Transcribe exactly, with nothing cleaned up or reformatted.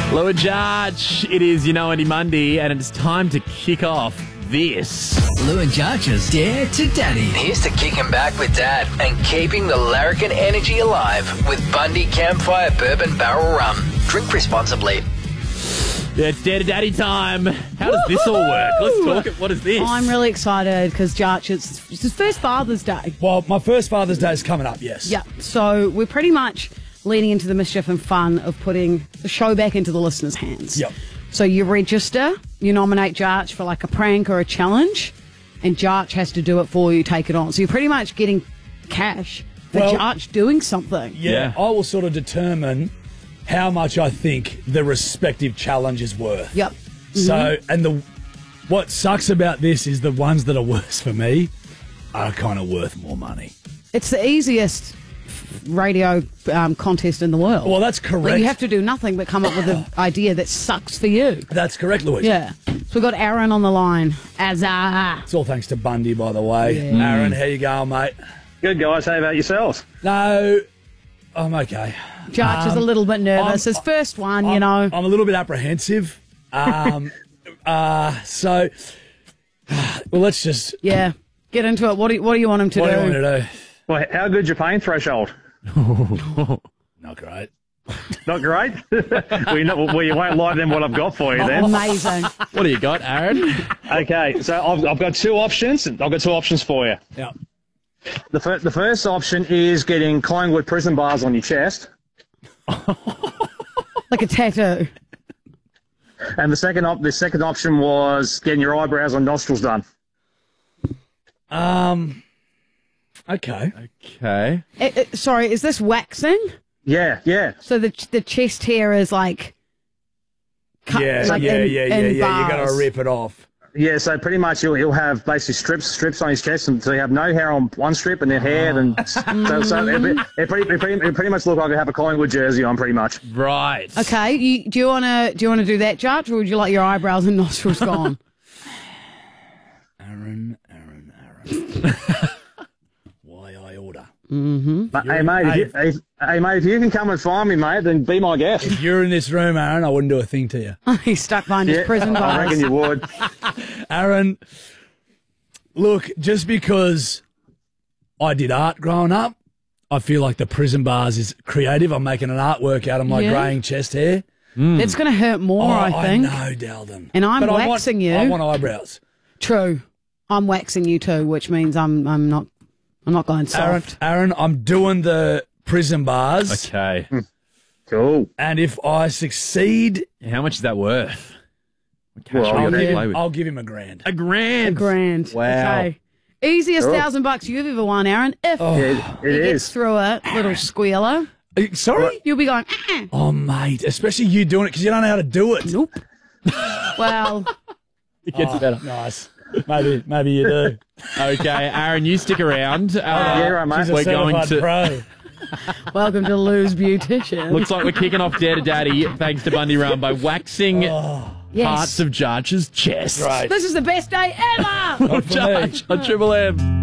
Lou and Jarch, it is You Know Any Monday, and it's time to kick off this. Lou and Jarch's Dare to Daddy. Here's to kicking back with Dad and keeping the larrikin energy alive with Bundy Campfire Bourbon Barrel Rum. Drink responsibly. Yeah, it's Dare to Daddy time. How does this all work? Let's talk it. What is this? I'm really excited because Jarch, it's, it's his first Father's Day. Well, my first Father's Day is coming up, yes. Yeah, so we're pretty much leaning into the mischief and fun of putting the show back into the listeners' hands. Yep. So you register, you nominate Jarch for like a prank or a challenge, and Jarch has to do it for you, take it on. So you're pretty much getting cash for Well, Jarch doing something. Yeah, Yeah. I will sort of determine how much I think the respective challenge is worth. Yep. So, and the what sucks about this is the ones that are worse for me are kind of worth more money. It's the easiest radio um, contest in the world. Well, that's correct. Like, you have to do nothing but come up with an idea that sucks for you. That's correct, Louise. Yeah. So we've got Aaron on the line. Azar. It's all thanks to Bundy, by the way. Yeah. Aaron, how you going, mate? Good, guys. How about yourselves? No, I'm okay. Jarch is a little bit nervous. I'm- His first one, I'm, you know. I'm a little bit apprehensive. Um, uh, so, well, let's just. Yeah. Get into it. What do you, what do you want him to What do? do you want me to do? Well, how good's your pain threshold? Not great. Not great. well, you know, well, you won't like them what I've got for you then. Amazing. What do you got, Aaron? Okay, so I've, I've got two options. I've got two options for you. Yeah. The, fir- the first option is getting Collingwood prison bars on your chest, Like a tattoo. and the second op- the second option was getting your eyebrows and nostrils done. Um. Okay. Okay. Eh, eh, sorry, is this waxing? Yeah, yeah. So the the chest hair is like... cut, Yeah, like yeah, in- yeah, yeah, in yeah. You got to bars. rip it off. Yeah, so pretty much he'll, he'll have basically strips strips on his chest, and so you have no hair on one strip and then hair, and so, so it, it, pretty, it, pretty, it pretty much look like I have a Collingwood jersey on, pretty much. Right. Okay, you, do you want to do you want to do that, Jarch, or would you like your eyebrows and nostrils gone? Aaron, Aaron, Aaron. Why I order? But, hey, mate, if you, if, hey, mate, if you can come and find me, mate, then be my guest. If you're in this room, Aaron, I wouldn't do a thing to you. He's stuck behind his prison I bars. reckon you would. Aaron, look, just because I did art growing up, I feel like the prison bars is creative. I'm making an artwork out of my Yeah. greying chest hair. It's going to hurt more, Oh, I think. I know, Dalden. And I'm But I waxing want, you. I want eyebrows. True. I'm waxing you too, which means I'm I'm not I'm not going Aaron, soft. Aaron, I'm doing the prison bars. Okay. Cool. And if I succeed, How much is that worth? What cash Well, are we I'll gonna give, play with? I'll give him a grand. A grand. A grand. Wow. Okay. Easiest Cool. thousand bucks you've ever won, Aaron. If Oh. Yeah, it he gets is. through it, little squealer, Uh, Sorry? you'll be going, "Ah." Oh, mate, especially you doing it because you don't know how to do it. Nope. Well, It gets better. Nice. Maybe, maybe you do. Okay, Aaron, you stick around. Uh, Yeah, right, mate. She's a We're going certified to. pro. welcome to Lou's Beautician. Looks like we're kicking off Dare to Daddy thanks to Bundy Rum by waxing Oh, yes. parts of Jarch's chest. Right. This is the best day ever. Not for me. Jarch on Triple M.